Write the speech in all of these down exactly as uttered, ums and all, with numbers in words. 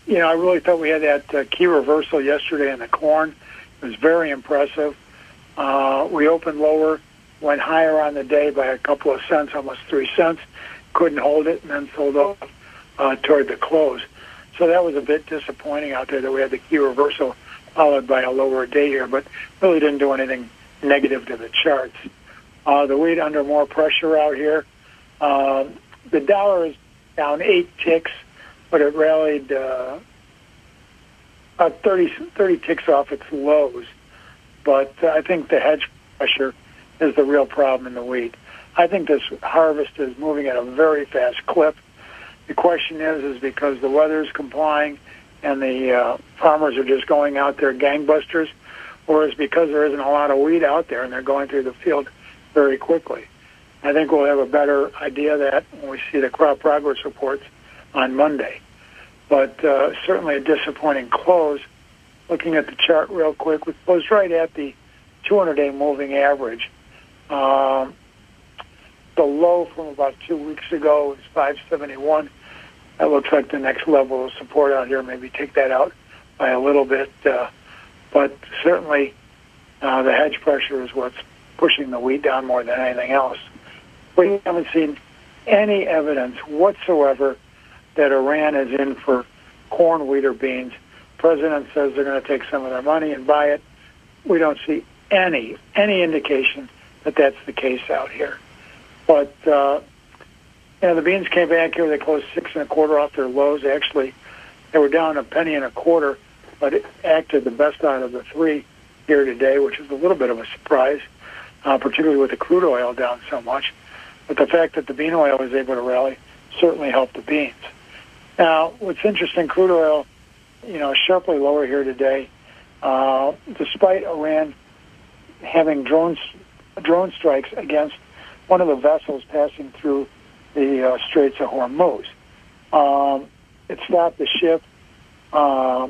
you know, I really thought we had that uh, key reversal yesterday in the corn. It was very impressive. Uh, we opened lower, went higher on the day by a couple of cents, almost three cents. Couldn't hold it, and then sold off uh, toward the close. So that was a bit disappointing out there that we had the key reversal followed by a lower day here, but really didn't do anything negative to the charts. Uh, the wheat under more pressure out here. Uh, the dollar is down eight ticks, but it rallied uh, about thirty, thirty ticks off its lows. But uh, I think the hedge pressure is the real problem in the wheat. I think this harvest is moving at a very fast clip. The question is, is because the weather is complying and the uh, farmers are just going out there gangbusters, or is because there isn't a lot of wheat out there and they're going through the field very quickly. I think we'll have a better idea of that when we see the crop progress reports on Monday. But uh, certainly a disappointing close. Looking at the chart real quick, we closed right at the two hundred day moving average. Um, the low from about two weeks ago is five seventy-one. That looks like the next level of support out here. Maybe take that out by a little bit. Uh, but certainly uh, the hedge pressure is what's pushing the wheat down more than anything else. We haven't seen any evidence whatsoever that Iran is in for corn, wheat, or beans. The president says they're going to take some of their money and buy it. We don't see any any indication that that's the case out here. But, uh, you know, the beans came back here. They closed six and a quarter off their lows. Actually, they were down a penny and a quarter, but it acted the best out of the three here today, which is a little bit of a surprise, uh, particularly with the crude oil down so much. But the fact that the bean oil was able to rally certainly helped the beans. Now, what's interesting, crude oil, you know, sharply lower here today, uh, despite Iran having drones, drone strikes against one of the vessels passing through the uh, Straits of Hormuz. Um, it stopped the ship. Uh,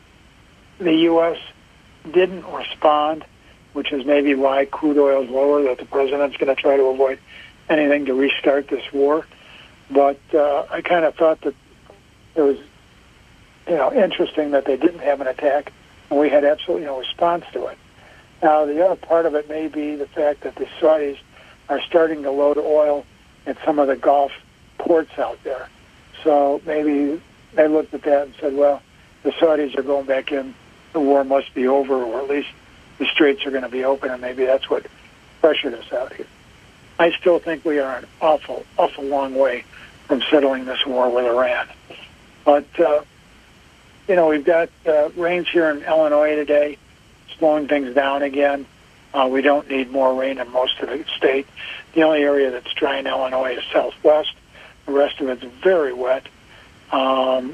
the U S didn't respond, which is maybe why crude oil is lower, that the president's going to try to avoid anything to restart this war. But uh, I kind of thought that it was, you know, interesting that they didn't have an attack, and we had absolutely no response to it. Now, the other part of it may be the fact that the Saudis are starting to load oil at some of the Gulf ports out there. So maybe they looked at that and said, well, the Saudis are going back in, the war must be over, or at least the straits are going to be open, and maybe that's what pressured us out here. I still think we are an awful, awful long way from settling this war with Iran. But, uh, you know, we've got uh, rains here in Illinois today, slowing things down again. Uh, we don't need more rain in most of the state. The only area that's dry in Illinois is southwest. The rest of it's very wet. Um,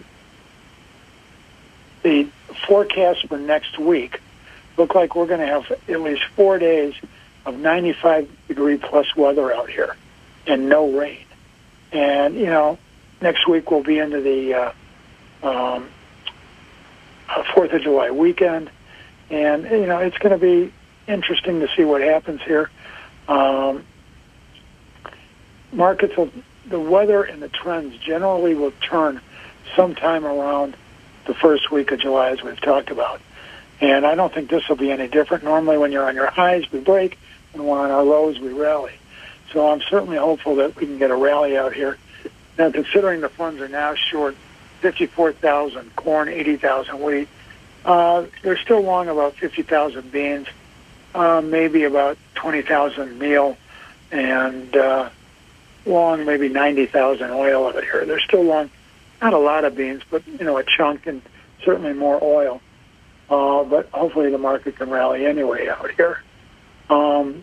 the forecast for next week look like we're going to have at least four days of ninety-five degree plus weather out here and no rain. And, you know, next week we'll be into the uh, um, uh, fourth of July weekend. And, you know, it's going to be interesting to see what happens here. Um, markets, will, the weather and the trends generally will turn sometime around the first week of July, as we've talked about. And I don't think this will be any different. Normally when you're on your highs, we break, and when we're on our lows, we rally. So I'm certainly hopeful that we can get a rally out here. Now, considering the funds are now short fifty-four thousand corn, eighty thousand wheat, uh, they're still long about fifty thousand beans, uh, maybe about twenty thousand meal, and uh, long maybe ninety thousand oil out here. They're still long, not a lot of beans, but, you know, a chunk and certainly more oil. Uh, but hopefully the market can rally anyway out here. Um,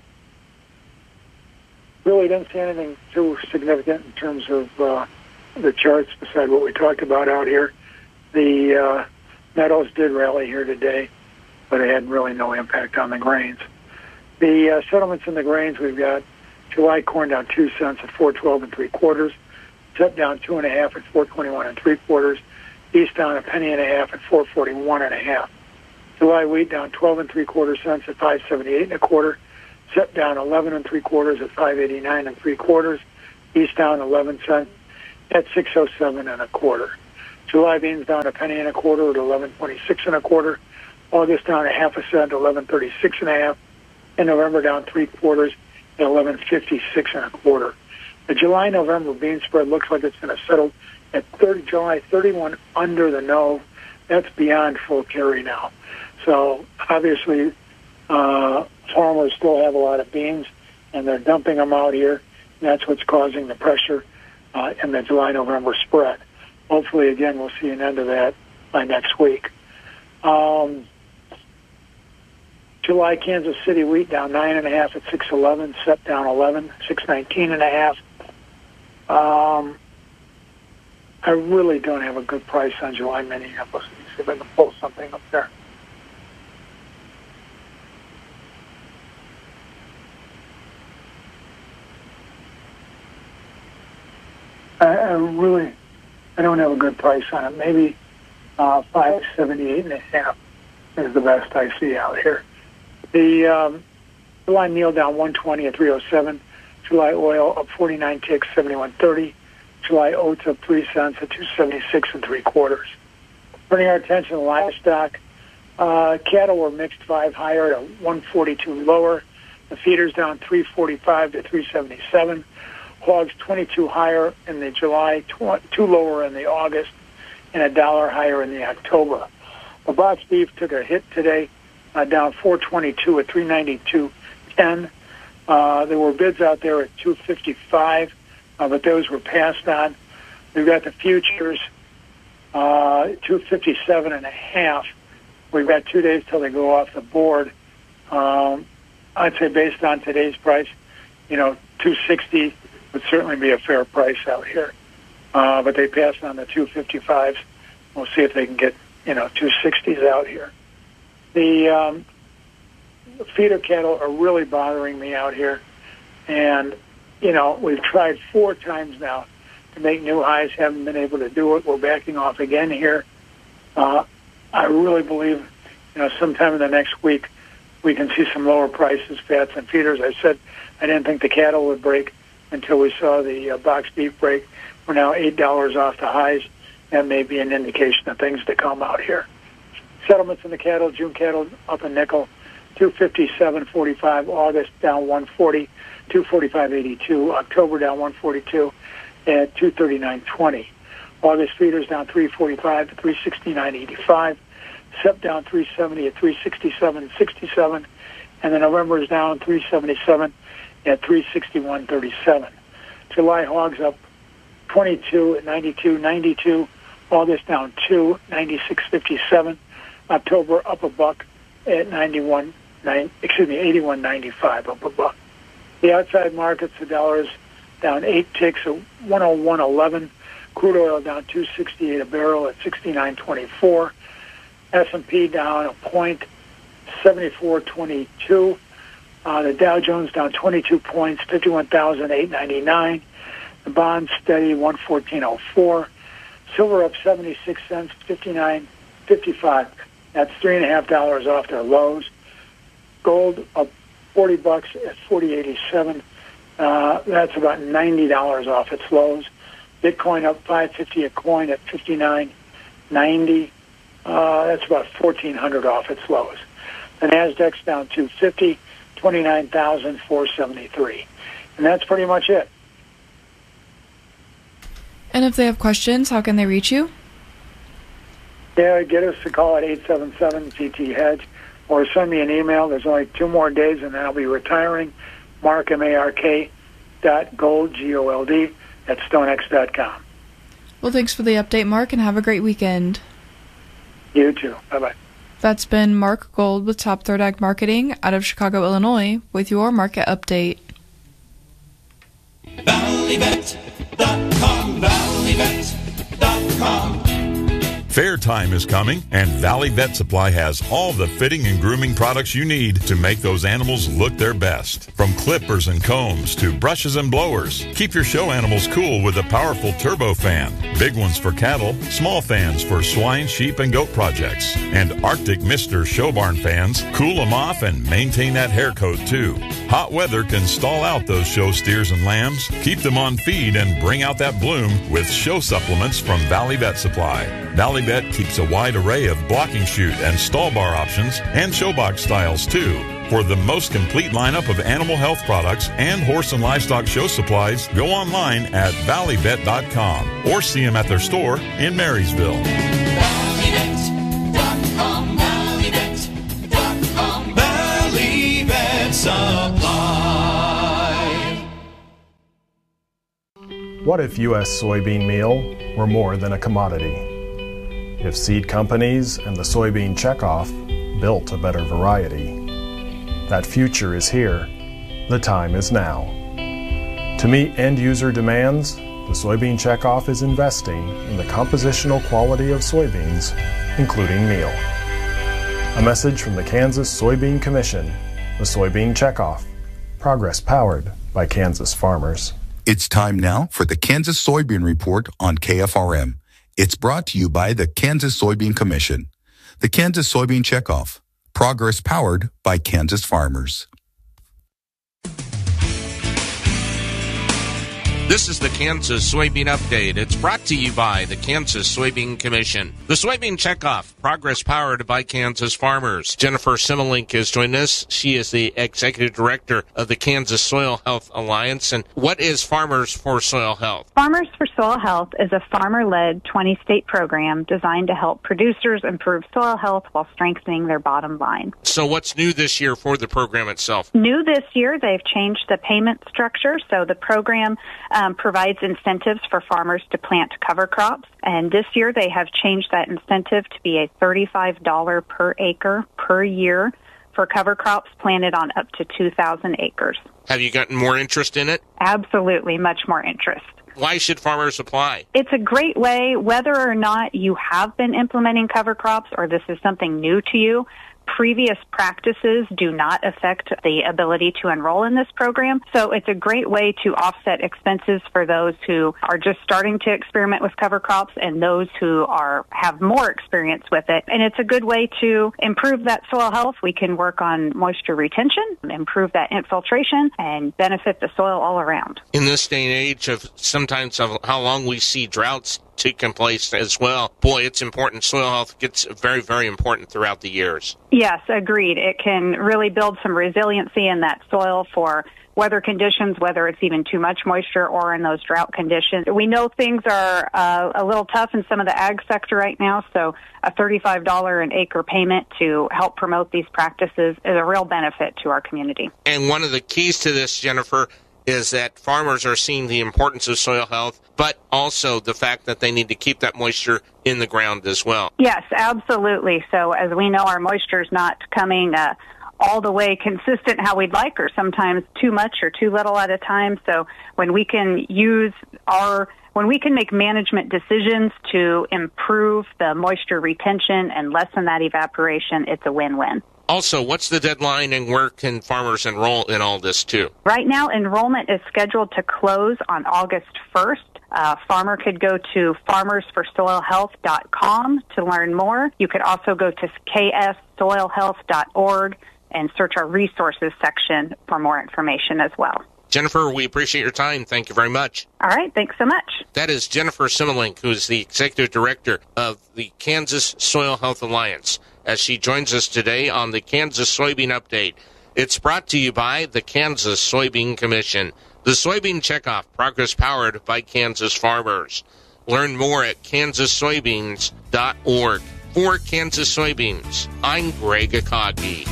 really didn't see anything too significant in terms of uh, the charts beside what we talked about out here. The uh, metals did rally here today, but it had really no impact on the grains. The uh, settlements in the grains, we've got July corn down two cents at four twelve and three quarters. Tip down two and a half at four twenty-one and three quarters. East down a penny and a half at four forty-one and a half. July wheat down twelve and three quarter cents at five seventy-eight and a quarter. Sep down eleven and three quarters at five eighty-nine and three quarters. East down eleven cents at six oh seven and a quarter. July beans down a penny and a quarter at eleven twenty-six and a quarter. August down a half a cent, eleven thirty-six and a half. And November down three quarters at eleven fifty-six and a quarter. The July-November bean spread looks like it's going to settle at thirty, July thirty-one under the nose. That's beyond full carry now. So obviously, uh, farmers still have a lot of beans, and they're dumping them out here. And that's what's causing the pressure uh, in the July-November spread. Hopefully, again, we'll see an end of that by next week. Um, July Kansas City wheat down nine and a half at six eleven. S E P down eleven, six nineteen and a half. Um, I really don't have a good price on July Minneapolis. Let me see if I can pull something up there. I, I really, I don't have a good price on it. Maybe uh, five seventy-eight and a half is the best I see out here. The um, July meal down one twenty at three oh seven. July oil up forty-nine ticks, seventy-one thirty. July oats up three cents at two seventy-six and three quarters. Turning our attention to livestock, uh, cattle were mixed five higher at one forty-two lower. The feeders down three forty-five to three seventy-seven. Hogs twenty-two higher in the July, two lower in the August, and a dollar higher in the October. The box beef took a hit today, uh, down four twenty-two at three ninety-two ten. Uh, there were bids out there at two fifty-five, uh, but those were passed on. We've got the futures, uh, two fifty-seven and a half. We've got two days till they go off the board. Um, I'd say based on today's price, you know, two sixty would certainly be a fair price out here. Uh, but they passed on the two fifty-fives. We'll see if they can get, you know, two sixties out here. The um, feeder cattle are really bothering me out here. And, you know, we've tried four times now to make new highs, haven't been able to do it. We're backing off again here. Uh, I really believe, you know, sometime in the next week we can see some lower prices, fats, and feeders. I said I didn't think the cattle would break until we saw the uh, box beef break. We're now eight dollars off the highs. That may be an indication of things to come out here. Settlements in the cattle, June cattle up a nickel, two fifty-seven forty-five. August down one forty, two forty-five eighty-two. October down one forty-two at two thirty-nine twenty. August feeders down three forty-five to three sixty-nine eighty-five. S E P down three seventy at three sixty-seven sixty-seven. And the November is down three seventy-seven at three sixty-one thirty-seven. July hogs up twenty-two at ninety-two ninety-two. August down two, ninety-six fifty-seven. October up a buck at ninety-one nine. Excuse me, eighty-one ninety-five, up a buck. The outside markets, the dollar is down eight ticks at one oh one eleven. Crude oil down two sixty-eight a barrel at sixty-nine twenty-four. S and P down a point, seventy-four twenty-two. Uh, the Dow Jones down twenty-two points, fifty-one thousand eight ninety-nine. The bond steady, one fourteen oh four. Silver up seventy-six cents, fifty-nine fifty-five. That's three and a half dollars off their lows. Gold up forty bucks at forty eighty-seven. Uh, that's about ninety dollars off its lows. Bitcoin up five fifty a coin at fifty-nine ninety. Uh, that's about fourteen hundred off its lows. The Nasdaq's down two fifty. twenty-nine thousand four hundred seventy-three. And that's pretty much it. And if they have questions, how can they reach you? Yeah, get us a call at eight seven seven T T Hedge or send me an email. There's only two more days and then I'll be retiring. Mark, M A R K, dot gold, G O L D, at stonex dot com. Well, thanks for the update, Mark, and have a great weekend. You too. Bye-bye. That's been Mark Gold with Top Third Ag Marketing out of Chicago, Illinois, with your market update. Valley Vet dot com, Valley Vet dot com. Fair time is coming, and Valley Vet Supply has all the fitting and grooming products you need to make those animals look their best. From clippers and combs to brushes and blowers, keep your show animals cool with a powerful turbo fan. Big ones for cattle, small fans for swine, sheep, and goat projects. And Arctic Mister show barn fans cool them off and maintain that hair coat too. Hot weather can stall out those show steers and lambs. Keep them on feed and bring out that bloom with show supplements from Valley Vet Supply. Valley Vet keeps a wide array of blocking chute and stall bar options and showbox styles too. For the most complete lineup of animal health products and horse and livestock show supplies, go online at valley vet dot com or see them at their store in Marysville. Valley Vet dot com, Valley Vet dot com, Valley Vet Supply. What if U S soybean meal were more than a commodity? If seed companies and the soybean checkoff built a better variety? That future is here. The time is now. To meet end-user demands, the soybean checkoff is investing in the compositional quality of soybeans, including meal. A message from the Kansas Soybean Commission, the Soybean Checkoff. Progress powered by Kansas farmers. It's time now for the Kansas Soybean Report on K F R M. It's brought to you by the Kansas Soybean Commission, the Kansas Soybean Checkoff. Progress powered by Kansas farmers. This is the Kansas Soybean Update. It's brought to you by the Kansas Soybean Commission. The Soybean Checkoff, progress powered by Kansas farmers. Jennifer Simmelink is joining us. She is the Executive Director of the Kansas Soil Health Alliance. And what is Farmers for Soil Health? Farmers for Soil Health is a farmer-led twenty-state program designed to help producers improve soil health while strengthening their bottom line. So what's new this year for the program itself? New this year, they've changed the payment structure. So the program um, provides incentives for farmers to plant cover crops. And this year, they have changed that incentive to be a thirty-five dollars per acre per year for cover crops planted on up to two thousand acres. Have you gotten more interest in it? Absolutely, much more interest. Why should farmers apply? It's a great way, whether or not you have been implementing cover crops or this is something new to you. Previous practices do not affect the ability to enroll in this program. So it's a great way to offset expenses for those who are just starting to experiment with cover crops and those who are have more experience with it. And it's a good way to improve that soil health. We can work on moisture retention, improve that infiltration, and benefit the soil all around. In this day and age of sometimes of how long we see droughts taking place as well, boy, it's important. Soil health gets very, very important throughout the years. Yes, agreed. It can really build some resiliency in that soil for weather conditions, whether it's even too much moisture or in those drought conditions. We know things are uh, a little tough in some of the ag sector right now, so a thirty-five dollars an acre payment to help promote these practices is a real benefit to our community. And one of the keys to this, Jennifer, is that farmers are seeing the importance of soil health, but also the fact that they need to keep that moisture in the ground as well. Yes, absolutely. So as we know, our moisture is not coming uh, all the way consistent how we'd like, or sometimes too much or too little at a time. So when we can use our When we can make management decisions to improve the moisture retention and lessen that evaporation, it's a win-win. Also, what's the deadline and where can farmers enroll in all this too? Right now, enrollment is scheduled to close on August first. A farmer could go to farmers for soil health dot com to learn more. You could also go to k s soil health dot org and search our resources section for more information as well. Jennifer, we appreciate your time. Thank you very much. All right. Thanks so much. That is Jennifer Simmelink, who is the Executive Director of the Kansas Soil Health Alliance, as she joins us today on the Kansas Soybean Update. It's brought to you by the Kansas Soybean Commission. The Soybean Checkoff, progress powered by Kansas farmers. Learn more at kansas soybeans dot org. For Kansas Soybeans, I'm Greg Akagi.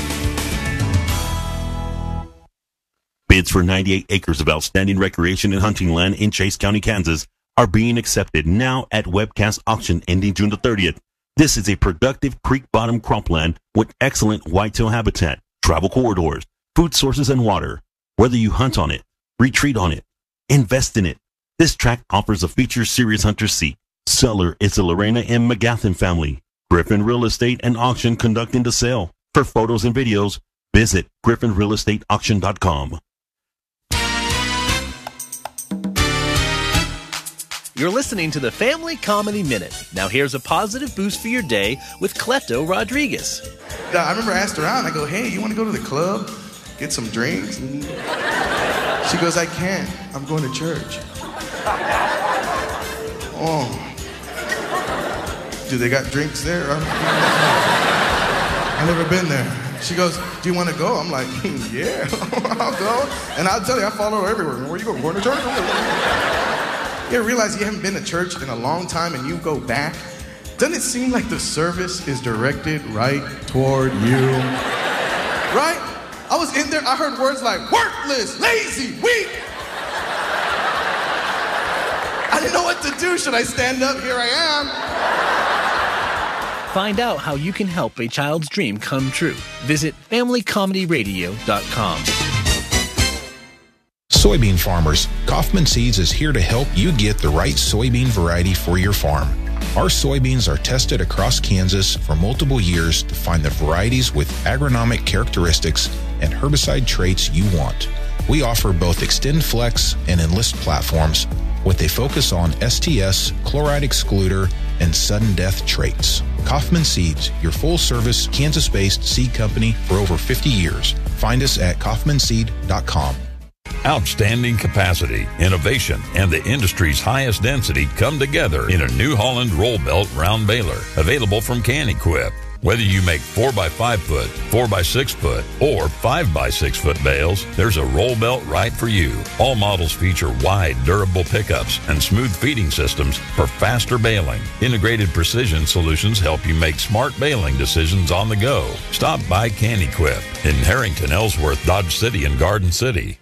Bids for ninety-eight acres of outstanding recreation and hunting land in Chase County, Kansas are being accepted now at Webcast Auction ending June the thirtieth. This is a productive creek bottom cropland with excellent whitetail habitat, travel corridors, food sources, and water. Whether you hunt on it, retreat on it, invest in it, this tract offers a feature serious hunters seek. Seller is the Lorena M. McGathin family. Griffin Real Estate and Auction conducting the sale. For photos and videos, visit griffin real estate auction dot com. You're listening to the Family Comedy Minute. Now here's a positive boost for your day with Cleto Rodriguez. I remember I asked her out, and I go, hey, you want to go to the club, get some drinks? And she goes, I can't. I'm going to church. Oh. Do they got drinks there? I've never been there. She goes, do you want to go? I'm like, yeah, I'll go. And I'll tell you, I follow her everywhere. Where you going? Going to church? You ever realize you haven't been to church in a long time and you go back? Doesn't it seem like the service is directed right toward you? Right? I was in there, I heard words like worthless, lazy, weak. I didn't know what to do. Should I stand up? Here I am. Find out how you can help a child's dream come true. Visit family comedy radio dot com. Soybean farmers, Kaufman Seeds is here to help you get the right soybean variety for your farm. Our soybeans are tested across Kansas for multiple years to find the varieties with agronomic characteristics and herbicide traits you want. We offer both XtendFlex and Enlist platforms with a focus on S T S, chloride excluder, and sudden death traits. Kaufman Seeds, your full-service Kansas-based seed company for over fifty years. Find us at kaufman seed dot com. Outstanding capacity, innovation, and the industry's highest density come together in a New Holland roll belt round baler, available from CanEquip. Whether you make four by five foot, four by six foot, or five by six foot bales, there's a roll belt right for you. All models feature wide, durable pickups and smooth feeding systems for faster baling. Integrated precision solutions help you make smart baling decisions on the go. Stop by CanEquip in Harrington, Ellsworth, Dodge City, and Garden City.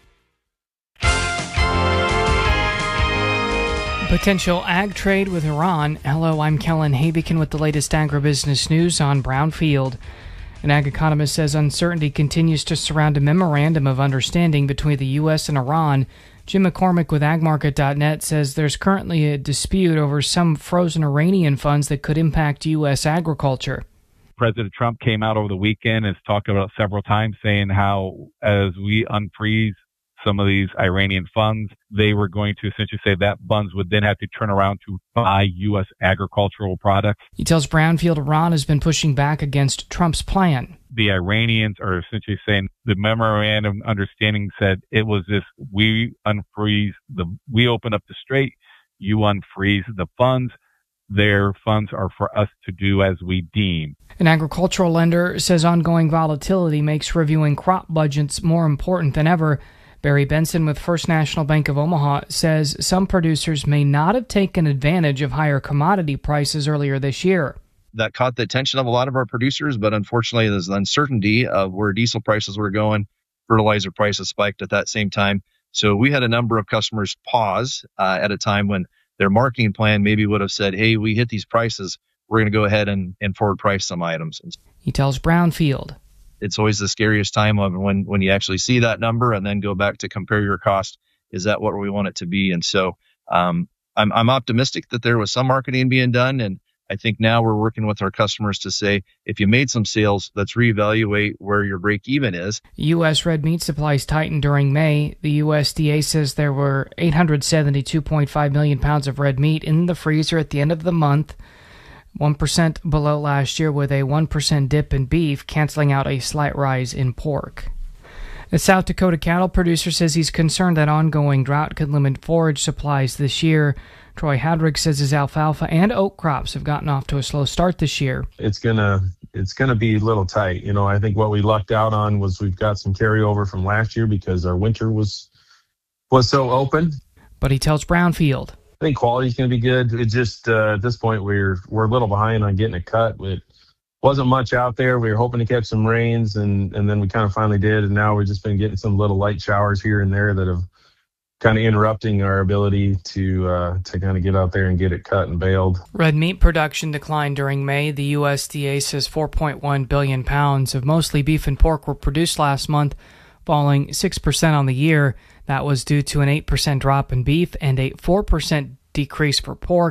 Potential ag trade with Iran. Hello, I'm Kellen Havikin with the latest agribusiness news on Brownfield. An ag economist says uncertainty continues to surround a memorandum of understanding between the U S and Iran. Jim McCormick with ag market dot net says there's currently a dispute over some frozen Iranian funds that could impact U S agriculture. President Trump came out over the weekend and has talked about several times saying how as we unfreeze some of these Iranian funds, they were going to essentially say that funds would then have to turn around to buy U S agricultural products. He tells Brownfield Iran has been pushing back against Trump's plan. The Iranians are essentially saying the memorandum of understanding said it was this, we unfreeze the, we open up the strait, you unfreeze the funds. Their funds are for us to do as we deem. An agricultural lender says ongoing volatility makes reviewing crop budgets more important than ever. Barry Benson with First National Bank of Omaha says some producers may not have taken advantage of higher commodity prices earlier this year. That caught the attention of a lot of our producers, but unfortunately there's the uncertainty of where diesel prices were going. Fertilizer prices spiked at that same time. So we had a number of customers pause uh, at a time when their marketing plan maybe would have said, hey, we hit these prices, we're going to go ahead and, and forward price some items. He tells Brownfield. It's always the scariest time of when, when you actually see that number and then go back to compare your cost. Is that what we want it to be? And so um, I'm, I'm optimistic that there was some marketing being done. And I think now we're working with our customers to say, if you made some sales, let's reevaluate where your break even is. U S red meat supplies tightened during May. The U S D A says there were eight hundred seventy-two point five million pounds of red meat in the freezer at the end of the month, one percent below last year, with a one percent dip in beef, canceling out a slight rise in pork. The South Dakota cattle producer says he's concerned that ongoing drought could limit forage supplies this year. Troy Hadrick says his alfalfa and oat crops have gotten off to a slow start this year. It's gonna it's gonna be a little tight. You know, I think what we lucked out on was we've got some carryover from last year because our winter was was so open. But he tells Brownfield, I think quality's going to be good. It just uh, at this point we're we're a little behind on getting it cut. It wasn't much out there. We were hoping to catch some rains, and and then we kind of finally did. And now we've just been getting some little light showers here and there that have kind of interrupting our ability to uh, to kind of get out there and get it cut and baled. Red meat production declined during May. The U S D A says four point one billion pounds of mostly beef and pork were produced last month, falling six percent on the year. That was due to an eight percent drop in beef and a four percent decrease for pork.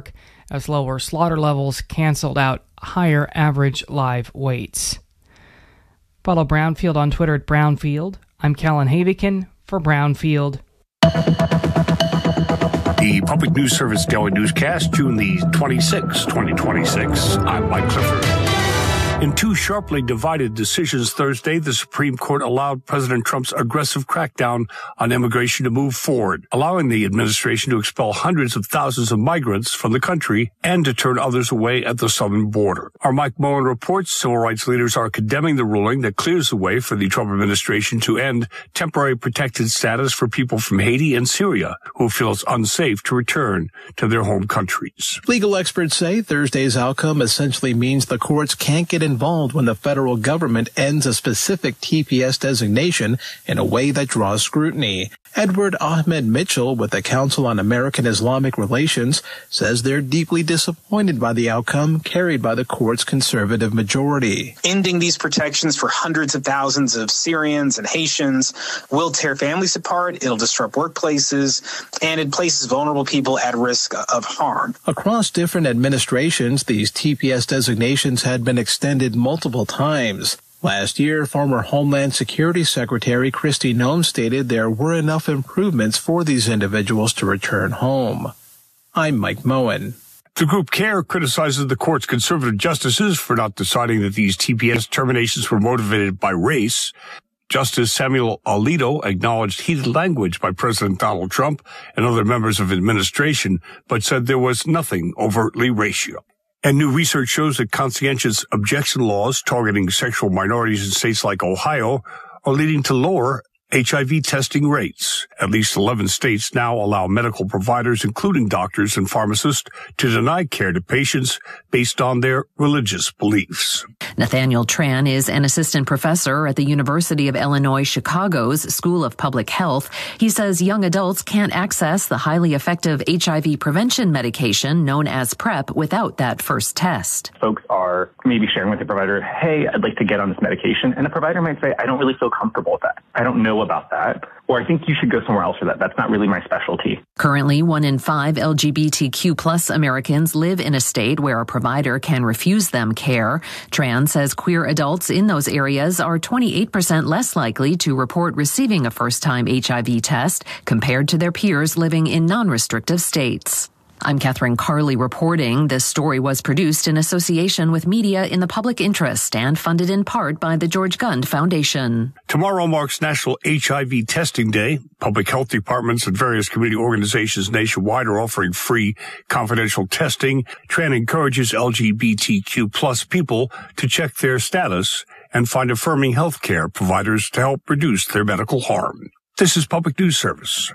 as lower slaughter levels canceled out higher average live weights. Follow Brownfield on Twitter at Brownfield. I'm Callan Havikin for Brownfield. The Public News Service Daily Newscast, June the twenty-sixth, twenty twenty-six. I'm Mike Clifford. In two sharply divided decisions Thursday, the Supreme Court allowed President Trump's aggressive crackdown on immigration to move forward, allowing the administration to expel hundreds of thousands of migrants from the country and to turn others away at the southern border. Our Mike Moen reports civil rights leaders are condemning the ruling that clears the way for the Trump administration to end temporary protected status for people from Haiti and Syria who feel it's unsafe to return to their home countries. Legal experts say Thursday's outcome essentially means the courts can't get involved when the federal government ends a specific T P S designation in a way that draws scrutiny. Edward Ahmed Mitchell with the Council on American Islamic Relations says they're deeply disappointed by the outcome carried by the court's conservative majority. Ending these protections for hundreds of thousands of Syrians and Haitians will tear families apart, it'll disrupt workplaces, and it places vulnerable people at risk of harm. Across different administrations, these T P S designations had been extended multiple times. Last year, former Homeland Security Secretary Kristi Noem stated there were enough improvements for these individuals to return home. I'm Mike Moen. The group CARE criticizes the court's conservative justices for not deciding that these T P S terminations were motivated by race. Justice Samuel Alito acknowledged heated language by President Donald Trump and other members of administration, but said there was nothing overtly racial. And new research shows that conscientious objection laws targeting sexual minorities in states like Ohio are leading to lower H I V testing rates. At least eleven states now allow medical providers, including doctors and pharmacists, to deny care to patients based on their religious beliefs. Nathaniel Tran is an assistant professor at the University of Illinois Chicago's School of Public Health. He says young adults can't access the highly effective H I V prevention medication known as PrEP without that first test. Folks are maybe sharing with the provider, hey, I'd like to get on this medication. And the provider might say, I don't really feel comfortable with that. I don't know about that. Or I think you should go somewhere else for that. That's not really my specialty. Currently, one in five L G B T Q plus Americans live in a state where a provider can refuse them care. Tran says queer adults in those areas are twenty-eight percent less likely to report receiving a first-time H I V test compared to their peers living in non-restrictive states. I'm Catherine Carley reporting. This story was produced in association with media in the public interest and funded in part by the George Gund Foundation. Tomorrow marks National H I V Testing Day. Public health departments and various community organizations nationwide are offering free confidential testing. Tran encourages L G B T Q plus people to check their status and find affirming health care providers to help reduce their medical harm. This is Public News Service.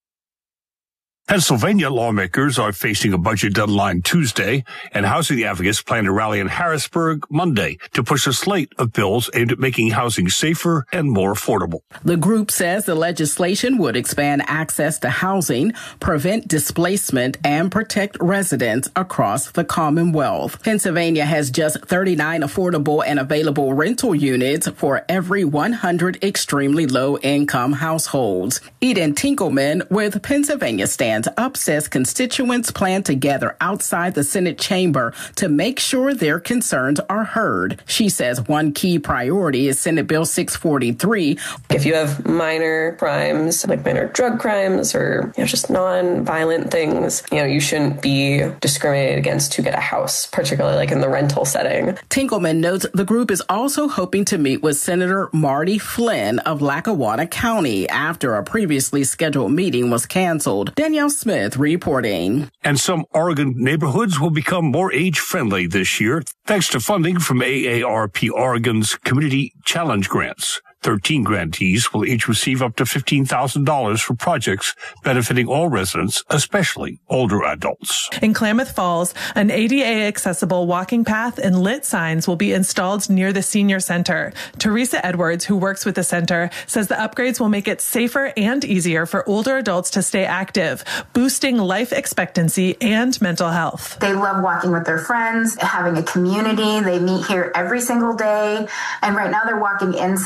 Pennsylvania lawmakers are facing a budget deadline Tuesday, and housing advocates plan to rally in Harrisburg Monday to push a slate of bills aimed at making housing safer and more affordable. The group says the legislation would expand access to housing, prevent displacement, and protect residents across the Commonwealth. Pennsylvania has just thirty-nine affordable and available rental units for every one hundred extremely low-income households. Eden Tinkleman with Pennsylvania Stand Up says constituents plan to gather outside the Senate chamber to make sure their concerns are heard. She says one key priority is Senate Bill six forty-three. If you have minor crimes, like minor drug crimes or you know, just non-violent things, you know, you shouldn't be discriminated against to get a house, particularly like in the rental setting. Tinkleman notes the group is also hoping to meet with Senator Marty Flynn of Lackawanna County after a previously scheduled meeting was canceled. Danielle Smith reporting. And some Oregon neighborhoods will become more age-friendly this year, thanks to funding from A A R P Oregon's Community Challenge Grants. thirteen grantees will each receive up to fifteen thousand dollars for projects benefiting all residents, especially older adults. In Klamath Falls, an A D A-accessible walking path and lit signs will be installed near the senior center. Teresa Edwards, who works with the center, says the upgrades will make it safer and easier for older adults to stay active, boosting life expectancy and mental health. They love walking with their friends, having a community. They meet here every single day. And right now they're walking inside because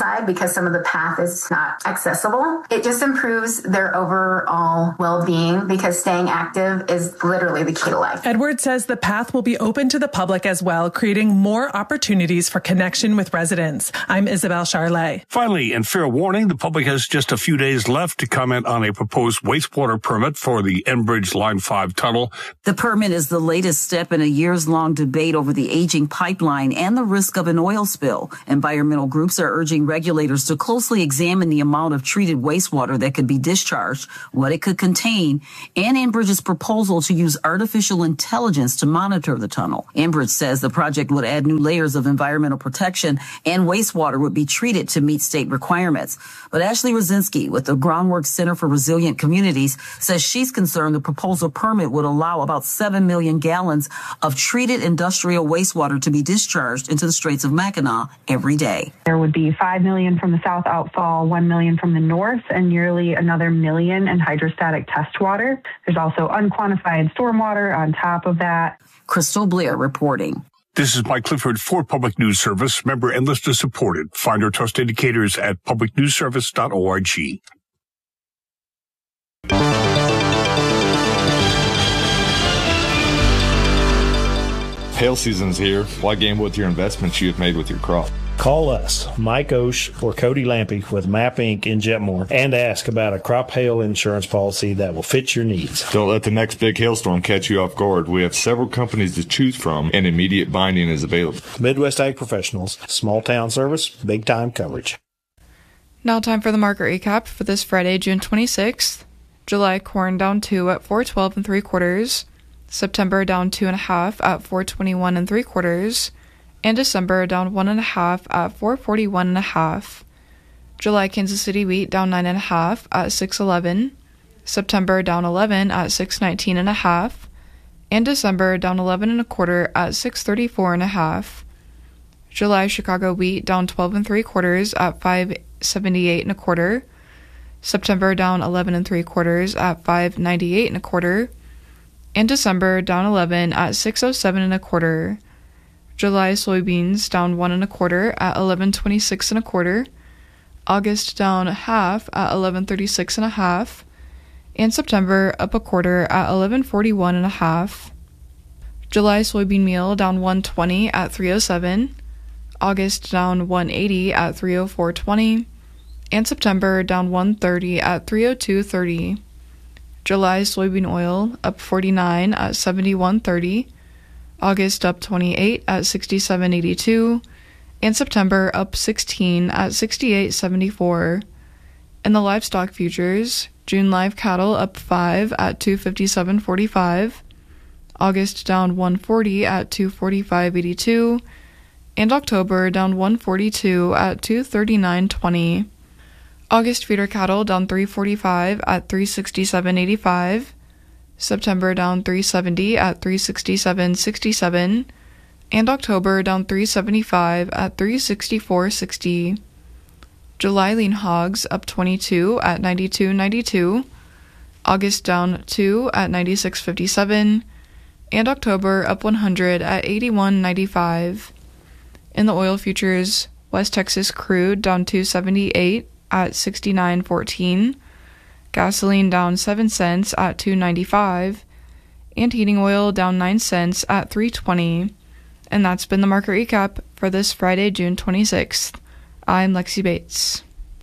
because some of the path is not accessible. It just improves their overall well-being because staying active is literally the key to life. Edwards says the path will be open to the public as well, creating more opportunities for connection with residents. I'm Isabel Charlet. Finally, and fair warning, the public has just a few days left to comment on a proposed wastewater permit for the Enbridge Line five tunnel. The permit is the latest step in a years-long debate over the aging pipeline and the risk of an oil spill. Environmental groups are urging regulators to closely examine the amount of treated wastewater that could be discharged, what it could contain, and Enbridge's proposal to use artificial intelligence to monitor the tunnel. Enbridge says the project would add new layers of environmental protection and wastewater would be treated to meet state requirements. But Ashley Rosinski with the Groundwork Center for Resilient Communities says she's concerned the proposal permit would allow about seven million gallons of treated industrial wastewater to be discharged into the Straits of Mackinac every day. There would be five million from the south outfall, one million from the north, and nearly another million in hydrostatic test water. There's also unquantified stormwater on top of that. Crystal Blair reporting. This is Mike Clifford for Public News Service, member and listener supported. Find our trust indicators at public news service dot org. Hail season's here. Why gamble with your investments you have made with your crop? Call us, Mike Osh or Cody Lampy with Map Incorporated in Jetmore, and ask about a crop hail insurance policy that will fit your needs. Don't let the next big hailstorm catch you off guard. We have several companies to choose from, and immediate binding is available. Midwest Ag Professionals, small town service, big time coverage. Now time for the market recap for this Friday, June twenty-sixth. July corn down two at four twelve and three quarters. September down two and a half at four twenty-one and three quarters. And December down one and a half at four forty-one and a half. July Kansas City wheat down nine and a half at six eleven. September down eleven at six nineteen and a half. And December down eleven and a quarter at six thirty-four and a half. July Chicago wheat down twelve and three quarters at five seventy-eight and a quarter. September down eleven and three quarters at five ninety-eight and a quarter. And December down eleven at six oh seven and a quarter. July soybeans down one and a quarter at eleven twenty-six and a quarter. August down a half at eleven thirty-six and a half. And September up a quarter at eleven forty-one and a half. July soybean meal down one twenty at three oh seven. August down one eighty at three oh four twenty. And September down one thirty at three oh two thirty. July soybean oil up forty-nine at seventy-one thirty. August up twenty-eight at sixty-seven eighty-two, and September up sixteen at sixty-eight seventy-four. In the livestock futures, June live cattle up five at two fifty-seven forty-five, August down one forty at two forty-five eighty-two, and October down one forty-two at two thirty-nine twenty. August feeder cattle down three forty-five at three sixty-seven eighty-five. September down three seventy at three sixty-seven sixty-seven, and October down three seventy-five at three sixty-four sixty. July lean hogs up twenty-two at ninety-two ninety-two, August down two at ninety-six fifty-seven, and October up one hundred at eighty-one ninety-five. In the oil futures, West Texas crude down two seventy-eight at sixty-nine fourteen. Gasoline down seven cents at two ninety-five, and heating oil down nine cents at three twenty. And that's been the market recap for this Friday, June twenty-sixth. I'm Lexi Bates.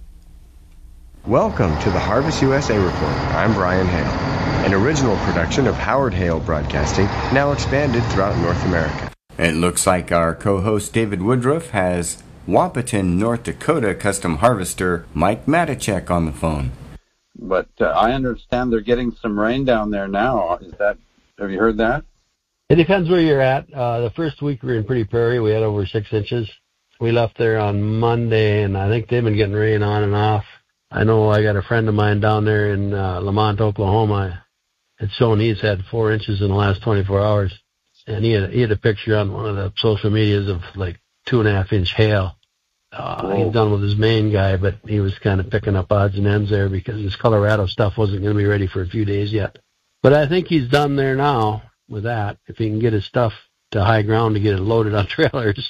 Welcome to the Harvest U S A Report. I'm Brian Hale, an original production of Howard Hale Broadcasting, now expanded throughout North America. It looks like our co-host David Woodruff has Wapaton, North Dakota custom harvester Mike Matichek on the phone. But uh, I understand they're getting some rain down there now. Is that? Have you heard that? It depends where you're at. Uh, the first week we were in Pretty Prairie. We had over six inches. We left there on Monday, and I think they've been getting rain on and off. I know I got a friend of mine down there in uh, Lamont, Oklahoma. It's shown he's had four inches in the last twenty-four hours. And he had, he had a picture on one of the social medias of like two and a half inch hail. Uh, he's done with his main guy, but he was kind of picking up odds and ends there because his Colorado stuff wasn't going to be ready for a few days yet. But I think he's done there now with that. If he can get his stuff to high ground to get it loaded on trailers,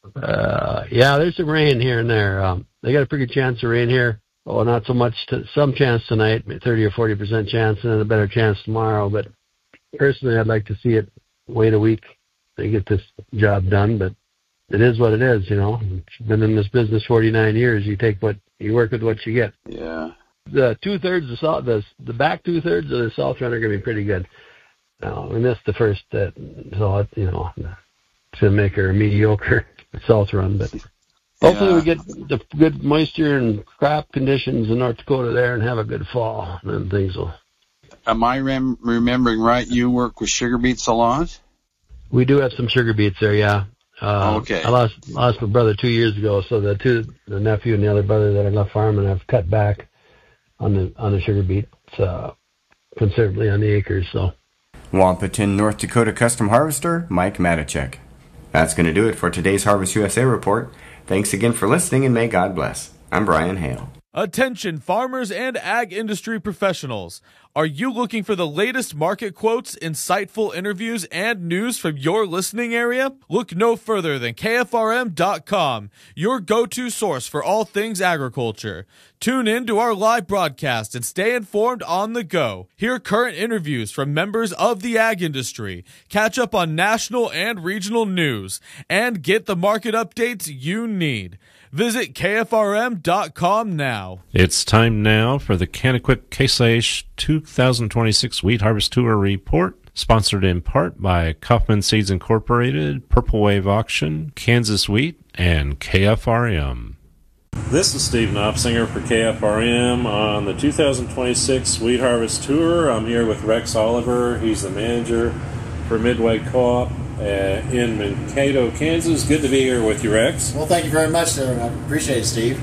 Uh, yeah, there's some rain here and there. Um, they got a pretty good chance of rain here. Oh, not so much. To, some chance tonight, thirty or forty percent chance, and then a better chance tomorrow. But personally, I'd like to see it wait a week to get this job done. But it is what it is, you know. Been in this business forty-nine years. You take what you work with, what you get. Yeah. The two thirds of south, the the back two thirds of the south run are going to be pretty good. Now we missed the first, uh, so it, you know, to make her a mediocre south run, but. Hopefully yeah. we get the good moisture and crop conditions in North Dakota there and have a good fall, and then things will... Am I rem- remembering right, you work with sugar beets a lot? We do have some sugar beets there, yeah. Uh, okay. I lost lost my brother two years ago, so the two, the nephew and the other brother that I left farming, I've cut back on the on the sugar beets uh, considerably on the acres, so... Wapaton, North Dakota Custom Harvester, Mike Matichek. That's going to do it for today's Harvest U S A Report. Thanks again for listening, and may God bless. I'm Brian Hale. Attention farmers and ag industry professionals. Are you looking for the latest market quotes, insightful interviews, and news from your listening area? Look no further than K F R M dot com, your go-to source for all things agriculture. Tune in to our live broadcast and stay informed on the go. Hear current interviews from members of the ag industry, catch up on national and regional news, and get the market updates you need. Visit K F R M dot com now. It's time now for the Kanakuk Case IH two thousand twenty-six Wheat Harvest Tour Report, sponsored in part by Kaufman Seeds Incorporated, Purple Wave Auction, Kansas Wheat, and K F R M. This is Steve Knopsinger for K F R M on the two thousand twenty-six Wheat Harvest Tour. I'm here with Rex Oliver. He's the manager for Midway Co-op uh, in Mankato, Kansas. Good to be here with you, Rex. Well, thank you very much, sir. I appreciate it, Steve.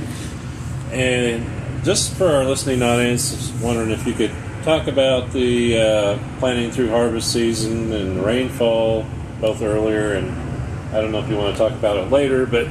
And just for our listening audience, wondering if you could talk about the uh, planting through harvest season and rainfall, both earlier and I don't know if you want to talk about it later, but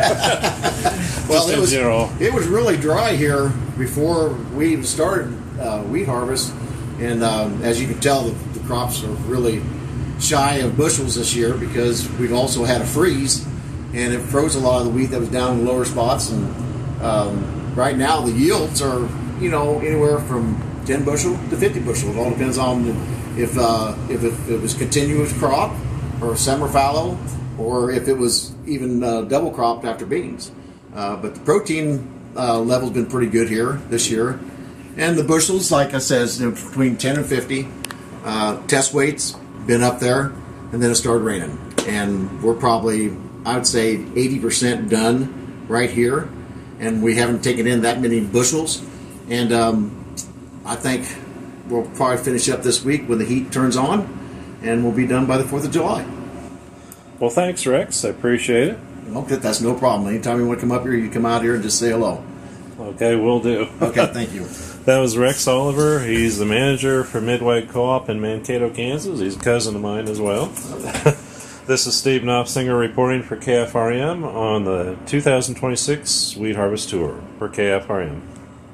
well, just it in was general. It was really dry here before we even started uh, wheat harvest, and um, as you can tell, the, the crops are really shy of bushels this year because we've also had a freeze, and it froze a lot of the wheat that was down in the lower spots. And um, right now, the yields are you know anywhere from ten bushel to fifty bushel. It all depends on if uh, if, it, if it was continuous crop or summer fallow, or if it was even uh, double cropped after beans. Uh, but the protein uh, level's been pretty good here this year. And the bushels, like I said, is between ten and fifty. Uh, test weights been up there, and then it started raining. And we're probably, I would say, eighty percent done right here. And we haven't taken in that many bushels. And um, I think we'll probably finish up this week when the heat turns on, and we'll be done by the fourth of July. Well, thanks, Rex. I appreciate it. Okay, that's no problem. Anytime you want to come up here, you come out here and just say hello. Okay, will do. Okay, thank you. That was Rex Oliver. He's the manager for Midway Co-op in Mankato, Kansas. He's a cousin of mine as well. This is Steve Knopsinger reporting for K F R M on the two thousand twenty-six Wheat Harvest Tour for K F R M.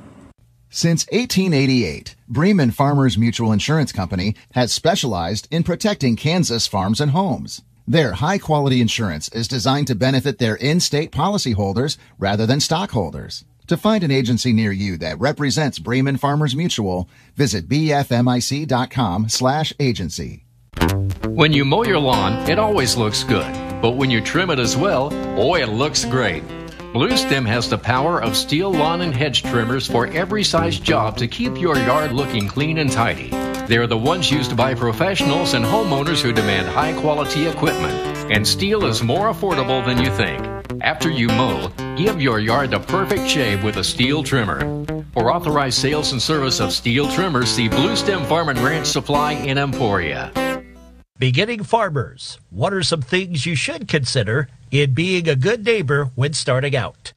Since eighteen eighty-eight, Bremen Farmers Mutual Insurance Company has specialized in protecting Kansas farms and homes. Their high-quality insurance is designed to benefit their in-state policyholders rather than stockholders. To find an agency near you that represents Bremen Farmers Mutual, visit b f m i c dot com slash agency. When you mow your lawn, it always looks good. But when you trim it as well, boy, it looks great. Blue Stem has the power of steel lawn and hedge trimmers for every size job to keep your yard looking clean and tidy. They're the ones used by professionals and homeowners who demand high-quality equipment. And steel is more affordable than you think. After you mow, give your yard the perfect shave with a steel trimmer. For authorized sales and service of steel trimmers, see Blue Stem Farm and Ranch Supply in Emporia. Beginning farmers, what are some things you should consider in being a good neighbor when starting out?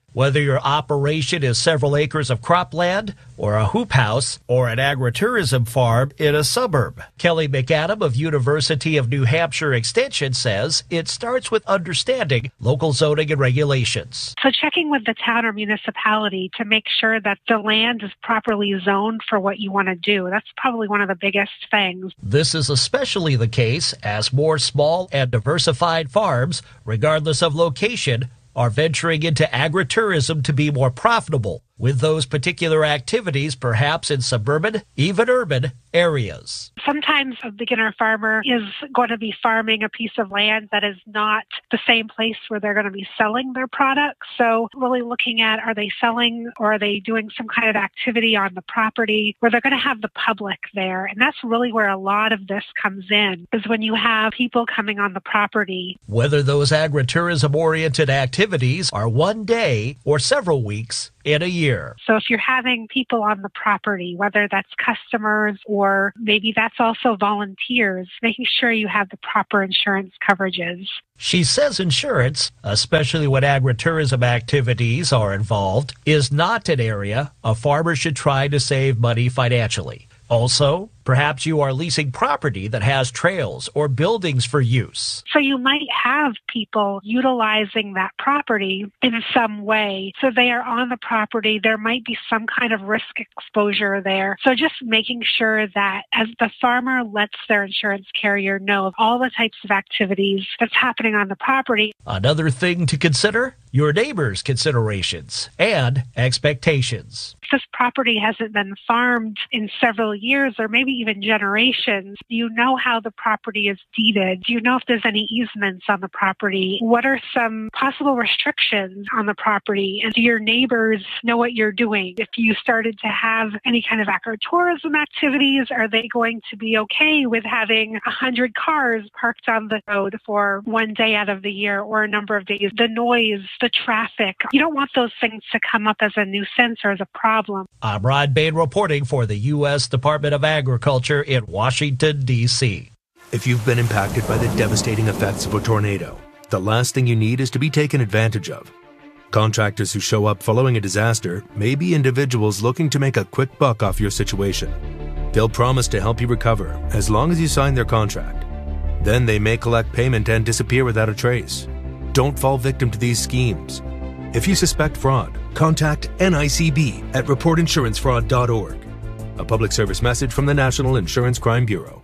Whether your operation is several acres of cropland or a hoop house or an agritourism farm in a suburb. Kelly McAdam of University of New Hampshire Extension says it starts with understanding local zoning and regulations. So checking with the town or municipality to make sure that the land is properly zoned for what you want to do. That's probably one of the biggest things. This is especially the case as more small and diversified farms, regardless of location, are venturing into agritourism to be more profitable, with those particular activities perhaps in suburban, even urban areas. Sometimes a beginner farmer is going to be farming a piece of land that is not the same place where they're going to be selling their products. So really looking at, are they selling or are they doing some kind of activity on the property where they're going to have the public there? And that's really where a lot of this comes in, is when you have people coming on the property. Whether those agritourism-oriented activities are one day or several weeks in a year. So if you're having people on the property, whether that's customers or maybe that's also volunteers, making sure you have the proper insurance coverages. She says insurance, especially when agritourism activities are involved, is not an area a farmer should try to save money financially. Also, perhaps you are leasing property that has trails or buildings for use. So you might have people utilizing that property in some way. So they are on the property. There might be some kind of risk exposure there. So just making sure that as the farmer lets their insurance carrier know of all the types of activities that's happening on the property. Another thing to consider, your neighbor's considerations and expectations. If this property hasn't been farmed in several years or maybe even generations, do you know how the property is deeded? Do you know if there's any easements on the property? What are some possible restrictions on the property? And do your neighbors know what you're doing? If you started to have any kind of agritourism activities, are they going to be okay with having a hundred cars parked on the road for one day out of the year or a number of days? The noise, the traffic, you don't want those things to come up as a nuisance or as a problem. I'm Rod Bain reporting for the U S Department of Agriculture in Washington, D C If you've been impacted by the devastating effects of a tornado, the last thing you need is to be taken advantage of. Contractors who show up following a disaster may be individuals looking to make a quick buck off your situation. They'll promise to help you recover as long as you sign their contract. Then they may collect payment and disappear without a trace. Don't fall victim to these schemes. If you suspect fraud, contact N I C B at report insurance fraud dot org. A public service message from the National Insurance Crime Bureau.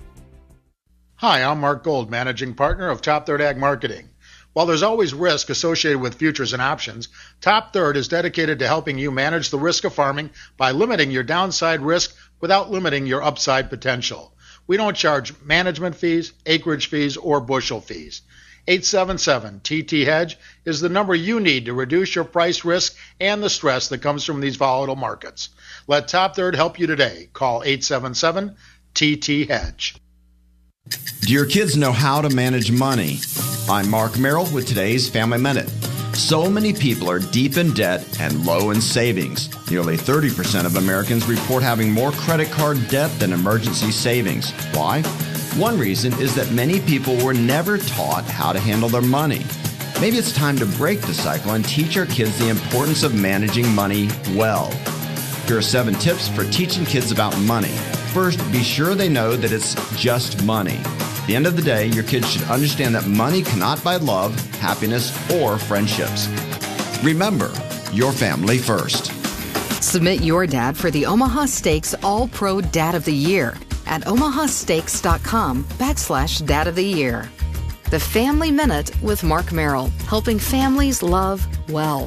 Hi, I'm Mark Gold, Managing Partner of Top Third Ag Marketing. While there's always risk associated with futures and options, Top Third is dedicated to helping you manage the risk of farming by limiting your downside risk without limiting your upside potential. We don't charge management fees, acreage fees, or bushel fees. eight seven seven T T Hedge is the number you need to reduce your price risk and the stress that comes from these volatile markets. Let Top Third help you today. Call eight seven seven T T Hedge. Do your kids know how to manage money? I'm Mark Merrill with today's Family Minute. So many people are deep in debt and low in savings. Nearly thirty percent of Americans report having more credit card debt than emergency savings. Why? One reason is that many people were never taught how to handle their money. Maybe it's time to break the cycle and teach our kids the importance of managing money well. Here are seven tips for teaching kids about money. First, be sure they know that it's just money. At the end of the day, your kids should understand that money cannot buy love, happiness, or friendships. Remember, your family first. Submit your dad for the Omaha Steaks All-Pro Dad of the Year at omaha steaks dot com backslash dad of the year. The Family Minute with Mark Merrill, helping families love well.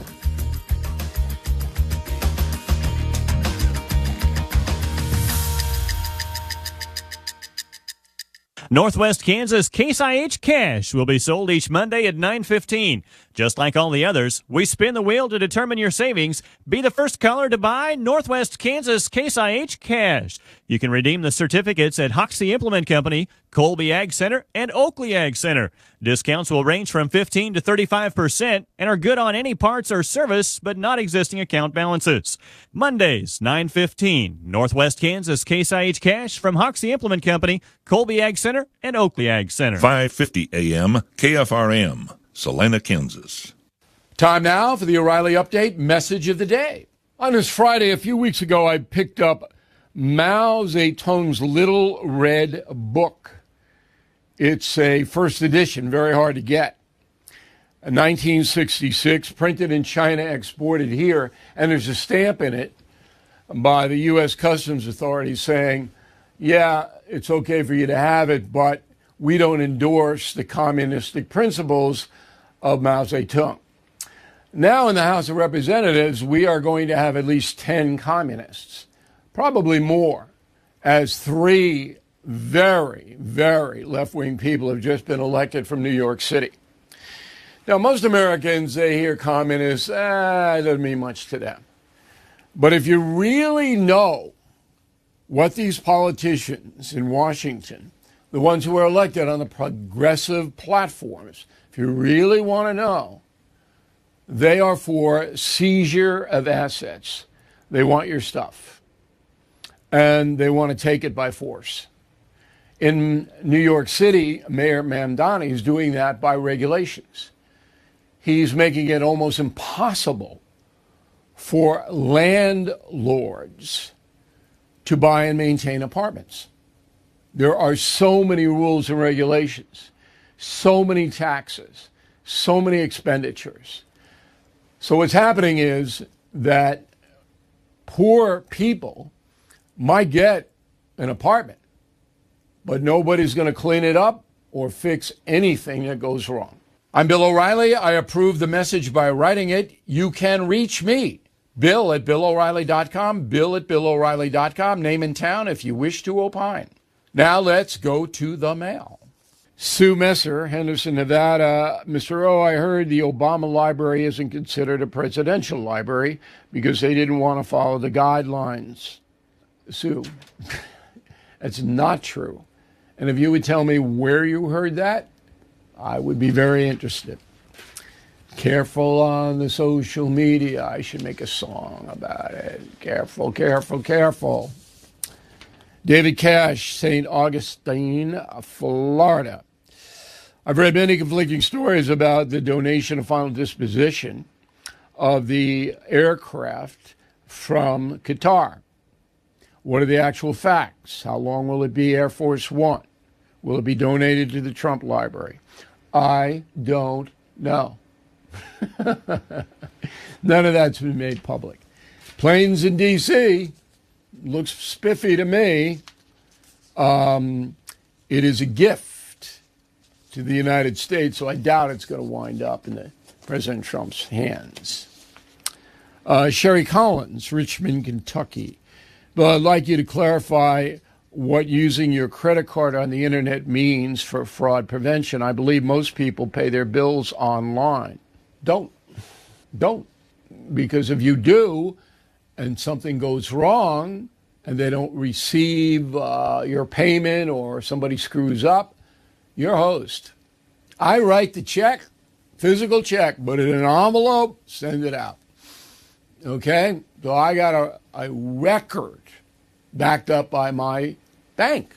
Northwest Kansas Case I H Cash will be sold each Monday at nine fifteen. Just like all the others, we spin the wheel to determine your savings. Be the first caller to buy Northwest Kansas Case I H Cash. You can redeem the certificates at Hoxie Implement Company, Colby Ag Center, and Oakley Ag Center. Discounts will range from fifteen to thirty-five percent and are good on any parts or service, but not existing account balances. Mondays, nine fifteen. Northwest Kansas Case I H Cash from Hoxie Implement Company, Colby Ag Center, and Oakley Ag Center. five fifty A M K F R M, Salina, Kansas. Time now for the O'Reilly Update message of the day. On this Friday, a few weeks ago, I picked up Mao Zedong's Little Red Book. It's a first edition, very hard to get. nineteen sixty-six, printed in China, exported here, and there's a stamp in it by the U S Customs Authority saying, yeah, it's okay for you to have it, but we don't endorse the communistic principles of Mao Zedong. Now in the House of Representatives, we are going to have at least ten communists, probably more, as three very, very left-wing people have just been elected from New York City. Now, most Americans, they hear communists, ah, it doesn't mean much to them. But if you really know what these politicians in Washington, the ones who are elected on the progressive platforms, if you really want to know, they are for seizure of assets. They want your stuff. And they want to take it by force. In New York City, Mayor Mamdani is doing that by regulations. He's making it almost impossible for landlords to buy and maintain apartments. There are so many rules and regulations, so many taxes, so many expenditures. So what's happening is that poor people might get an apartment, but nobody's going to clean it up or fix anything that goes wrong. I'm Bill O'Reilly. I approve the message by writing it. You can reach me, Bill at Bill O'Reilly dot com, Bill at Bill O'Reilly dot com, name and town if you wish to opine. Now let's go to the mail. Sue Messer, Henderson, Nevada. Mister O, I heard the Obama Library isn't considered a presidential library because they didn't want to follow the guidelines. Sue, that's not true. And if you would tell me where you heard that, I would be very interested. Careful on the social media. I should make a song about it. Careful, careful, careful. David Cash, Saint Augustine, Florida. I've read many conflicting stories about the donation and final disposition of the aircraft from Qatar. What are the actual facts? How long will it be Air Force One? Will it be donated to the Trump Library? I don't know. None of that's been made public. Planes in D C looks spiffy to me. Um, it is a gift to the United States, so I doubt it's going to wind up in the President Trump's hands. Uh, Sherry Collins, Richmond, Kentucky. But I'd like you to clarify what using your credit card on the internet means for fraud prevention. I believe most people pay their bills online. Don't. Don't. Because if you do, and something goes wrong, and they don't receive uh, your payment or somebody screws up, you're host. I write the check, physical check, put it in an envelope, send it out. Okay? So I got a, a record backed up by my bank.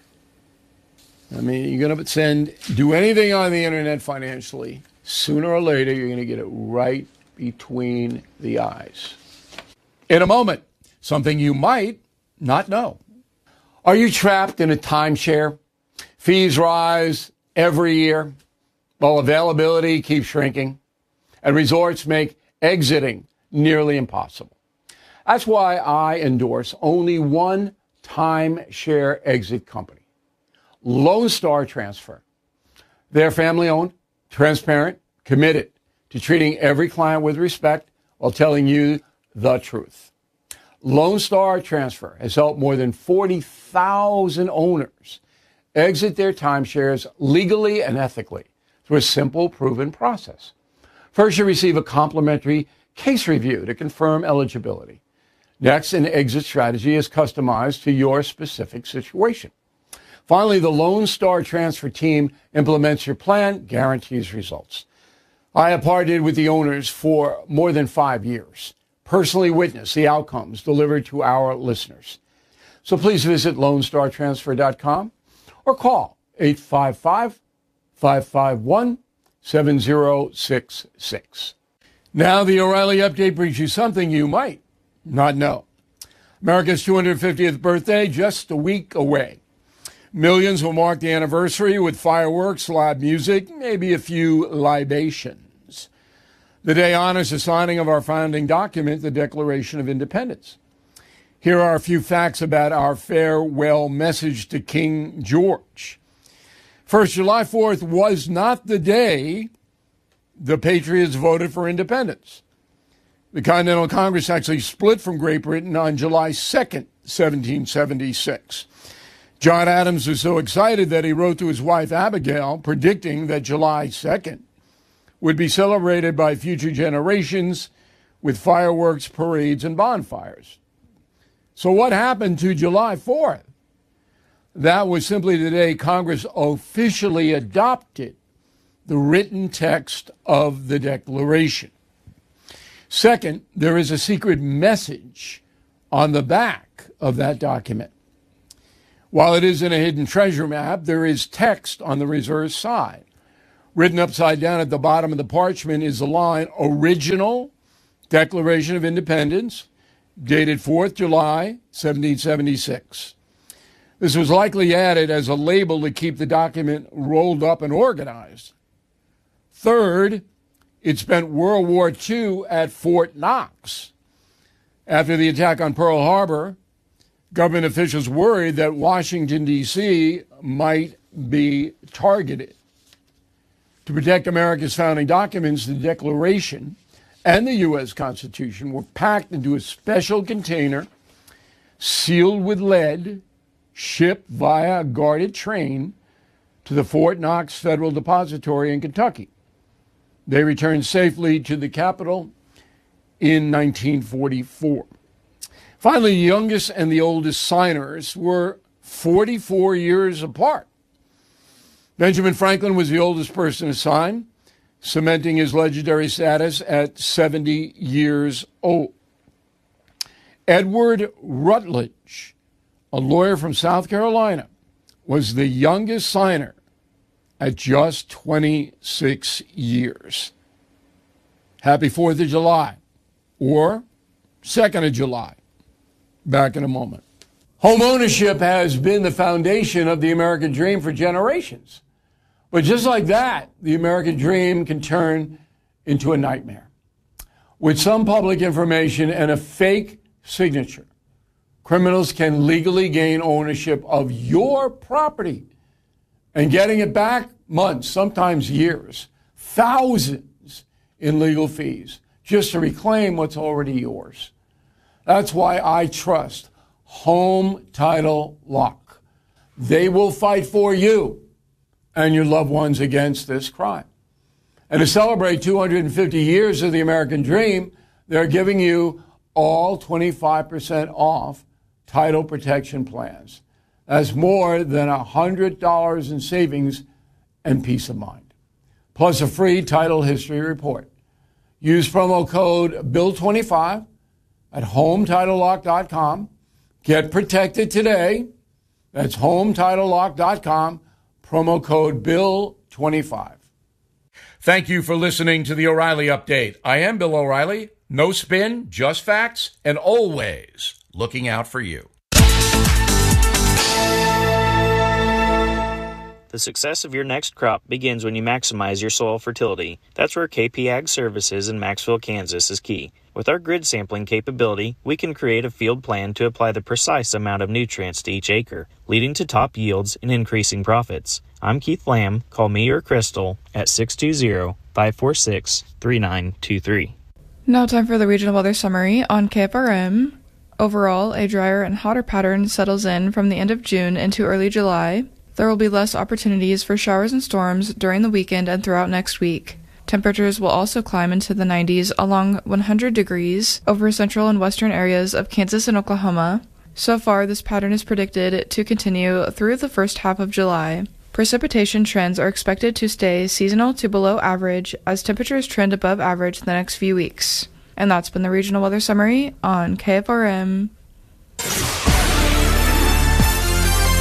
I mean, you're going to send, do anything on the internet financially, sooner or later you're going to get it right between the eyes. In a moment, something you might not know. Are you trapped in a timeshare? Fees rise every year while availability keeps shrinking, and resorts make exiting nearly impossible. That's why I endorse only one timeshare exit company, Lone Star Transfer. They're family-owned, transparent, committed to treating every client with respect while telling you the truth. Lone Star Transfer has helped more than forty thousand owners exit their timeshares legally and ethically through a simple, proven process. First, you receive a complimentary case review to confirm eligibility. Next, an exit strategy is customized to your specific situation. Finally, the Lone Star Transfer team implements your plan, guarantees results. I have partnered with the owners for more than five years. Personally witnessed the outcomes delivered to our listeners. So please visit lone star transfer dot com or call eight five five, five five one, seven zero six six. Now the O'Reilly Update brings you something you might not know. America's two hundred fiftieth birthday just a week away. Millions will mark the anniversary with fireworks, live music, maybe a few libations. The day honors the signing of our founding document, the Declaration of Independence. Here are a few facts about our farewell message to King George. First, July fourth was not the day the Patriots voted for independence. The Continental Congress actually split from Great Britain on July second, seventeen seventy-six. John Adams was so excited that he wrote to his wife Abigail, predicting that July second would be celebrated by future generations with fireworks, parades, and bonfires. So what happened to July fourth? That was simply the day Congress officially adopted the written text of the Declaration. Second, there is a secret message on the back of that document. While it isn't a hidden treasure map, there is text on the reverse side. Written upside down at the bottom of the parchment is the line, Original Declaration of Independence, dated fourth of July, seventeen seventy-six. This was likely added as a label to keep the document rolled up and organized. Third, it spent World War Two at Fort Knox. After the attack on Pearl Harbor, government officials worried that Washington, D C might be targeted. To protect America's founding documents, the Declaration and the U S Constitution were packed into a special container, sealed with lead, shipped via a guarded train to the Fort Knox Federal Depository in Kentucky. They returned safely to the Capitol in nineteen forty-four. Finally, the youngest and the oldest signers were forty-four years apart. Benjamin Franklin was the oldest person to sign, cementing his legendary status at seventy years old. Edward Rutledge, a lawyer from South Carolina, was the youngest signer at just twenty-six years. Happy fourth of July, or second of July. Back in a moment. Home ownership has been the foundation of the American dream for generations. But just like that, the American dream can turn into a nightmare. With some public information and a fake signature, criminals can legally gain ownership of your property, and getting it back months, sometimes years, thousands in legal fees, just to reclaim what's already yours. That's why I trust Home Title Lock. They will fight for you and your loved ones against this crime. And to celebrate two hundred fifty years of the American dream, they're giving you all twenty-five percent off title protection plans. That's more than one hundred dollars in savings and peace of mind. Plus a free title history report. Use promo code Bill twenty-five at home title lock dot com. Get protected today. That's home title lock dot com. Promo code Bill twenty-five. Thank you for listening to the O'Reilly Update. I am Bill O'Reilly. No spin, just facts, and always looking out for you. The success of your next crop begins when you maximize your soil fertility. That's where K P Ag Services in Maxville, Kansas is key. With our grid sampling capability, we can create a field plan to apply the precise amount of nutrients to each acre, leading to top yields and increasing profits. I'm Keith Lamb. Call me or Crystal at six two zero, five four six, three nine two three. Now time for the regional weather summary on K F R M. Overall, a drier and hotter pattern settles in from the end of June into early July. There will be less opportunities for showers and storms during the weekend and throughout next week. Temperatures will also climb into the nineties along one hundred degrees over central and western areas of Kansas and Oklahoma. So far, this pattern is predicted to continue through the first half of July. Precipitation trends are expected to stay seasonal to below average as temperatures trend above average the next few weeks. And that's been the regional weather summary on K F R M.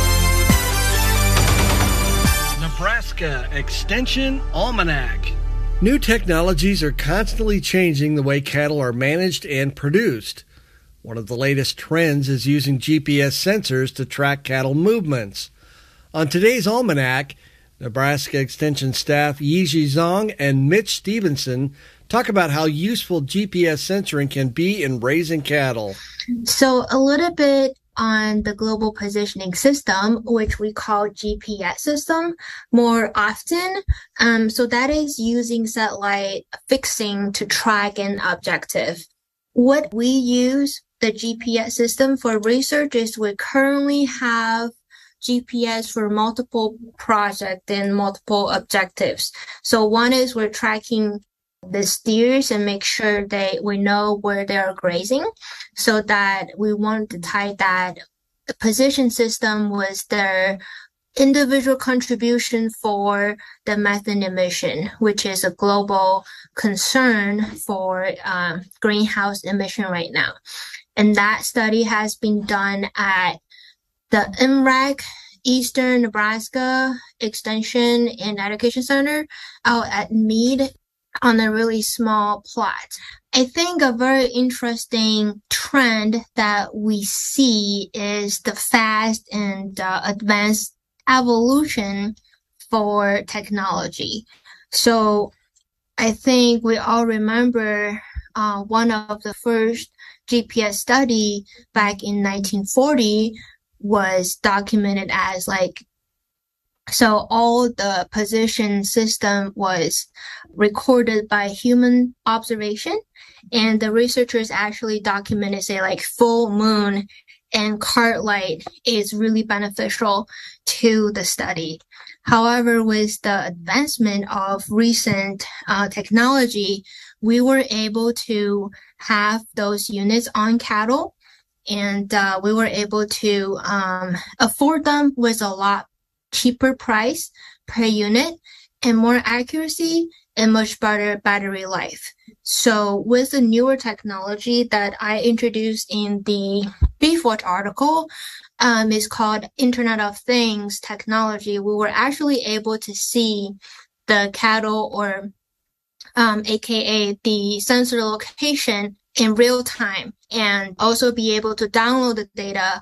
Nebraska Extension Almanac. New technologies are constantly changing the way cattle are managed and produced. One of the latest trends is using G P S sensors to track cattle movements. On today's Almanac, Nebraska Extension staff Yiji Zong and Mitch Stevenson talk about how useful G P S sensoring can be in raising cattle. So a little bit on the global positioning system, which we call G P S system more often. Um, so that is using satellite fixing to track an objective. What we use the G P S system for research is we currently have G P S for multiple projects and multiple objectives. So one is we're tracking the steers and make sure that we know where they are grazing, so that we want to tie that position system with their individual contribution for the methane emission, which is a global concern for um, greenhouse emission right now. And that study has been done at the M RAC Eastern Nebraska Extension and Education Center out at Meade on a really small plot. I think a very interesting trend that we see is the fast and uh, advanced evolution for technology. So I think we all remember uh, one of the first G P S study back in nineteen forty was documented as like, so all the position system was recorded by human observation, and the researchers actually documented, say, like full moon and cart light is really beneficial to the study. However, with the advancement of recent uh, technology, we were able to have those units on cattle, and uh, we were able to um, afford them with a lot cheaper price per unit and more accuracy and much better battery life. So with the newer technology that I introduced in the BeefWatch article, um, is called Internet of Things technology. We were actually able to see the cattle, or um, aka the sensor location, in real time, and also be able to download the data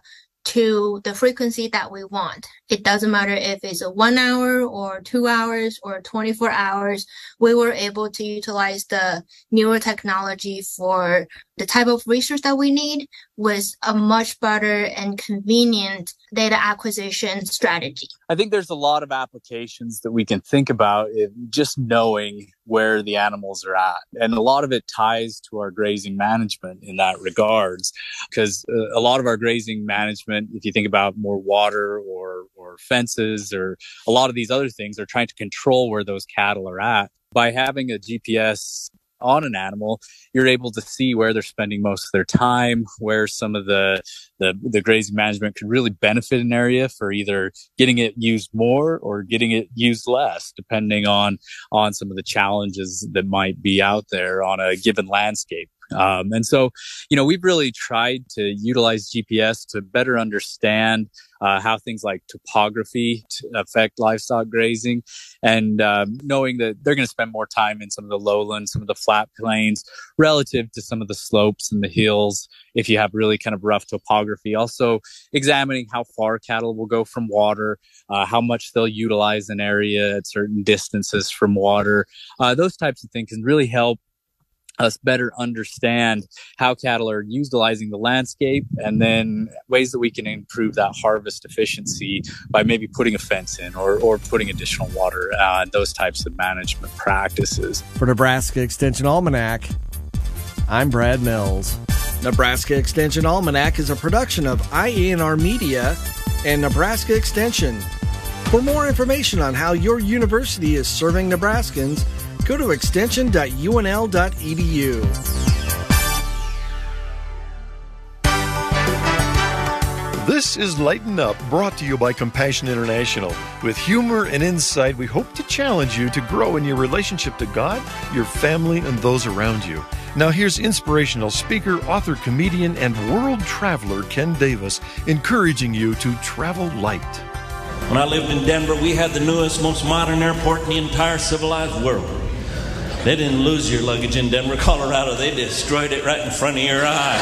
to the frequency that we want. It doesn't matter if it's a one hour or two hours or twenty-four hours. We were able to utilize the newer technology for the type of research that we need with a much better and convenient data acquisition strategy. I think there's a lot of applications that we can think about in just knowing where the animals are at. And a lot of it ties to our grazing management in that regards, because a lot of our grazing management, if you think about more water or, or fences or a lot of these other things, are trying to control where those cattle are at. By having a G P S on an animal, you're able to see where they're spending most of their time, where some of the, the, the grazing management could really benefit an area for either getting it used more or getting it used less, depending on, on some of the challenges that might be out there on a given landscape. Um, and so, you know, we've really tried to utilize G P S to better understand uh, how things like topography affect livestock grazing, and um, knowing that they're going to spend more time in some of the lowlands, some of the flat plains, relative to some of the slopes and the hills, if you have really kind of rough topography. Also examining how far cattle will go from water, uh, how much they'll utilize an area at certain distances from water. Uh, those types of things can really help us better understand how cattle are utilizing the landscape, and then ways that we can improve that harvest efficiency by maybe putting a fence in or, or putting additional water, uh, those types of management practices. For Nebraska Extension Almanac, I'm Brad Mills. Nebraska Extension Almanac is a production of I A N R Media and Nebraska Extension. For more information on how your university is serving Nebraskans, go to extension dot U N L dot E D U. This is Lighten Up, brought to you by Compassion International. With humor and insight, we hope to challenge you to grow in your relationship to God, your family, and those around you. Now here's inspirational speaker, author, comedian, and world traveler Ken Davis, encouraging you to travel light. When I lived in Denver, we had the newest, most modern airport in the entire civilized world. They didn't lose your luggage in Denver, Colorado. They destroyed it right in front of your eyes.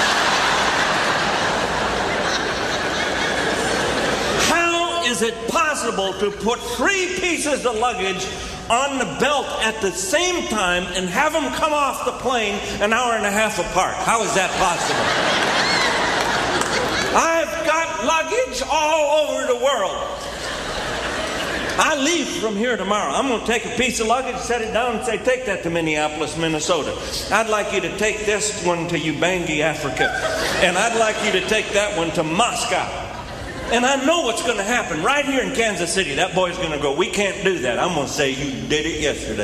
How is it possible to put three pieces of luggage on the belt at the same time and have them come off the plane an hour and a half apart? How is that possible? I've got luggage all over the world. I leave from here tomorrow. I'm going to take a piece of luggage, set it down, and say, take that to Minneapolis, Minnesota. I'd like you to take this one to Ubangi, Africa. And I'd like you to take that one to Moscow. And I know what's going to happen. Right here in Kansas City, that boy's going to go, we can't do that. I'm going to say, you did it yesterday.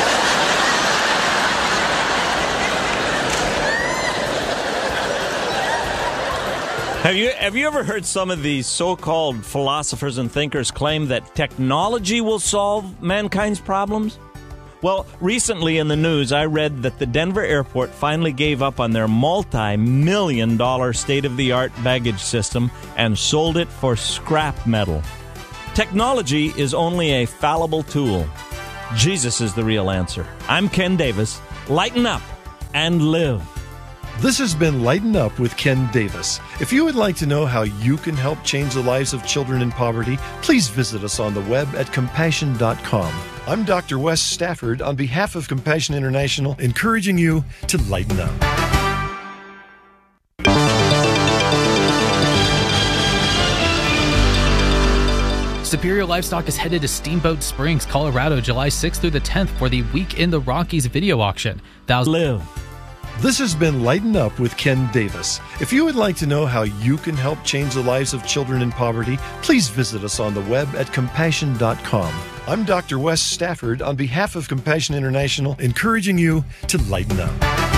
Have you have you ever heard some of these so-called philosophers and thinkers claim that technology will solve mankind's problems? Well, recently in the news, I read that the Denver airport finally gave up on their multi-million dollar state-of-the-art baggage system and sold it for scrap metal. Technology is only a fallible tool. Jesus is the real answer. I'm Ken Davis. Lighten up and live. This has been Lighten Up with Ken Davis. If you would like to know how you can help change the lives of children in poverty, please visit us on the web at compassion dot com. I'm Doctor Wes Stafford on behalf of Compassion International, encouraging you to lighten up. Superior Livestock is headed to Steamboat Springs, Colorado, July sixth through the tenth for the Week in the Rockies video auction. Thousands live. This has been Lighten Up with Ken Davis. If you would like to know how you can help change the lives of children in poverty, please visit us on the web at compassion dot com. I'm Doctor Wes Stafford on behalf of Compassion International, encouraging you to lighten up.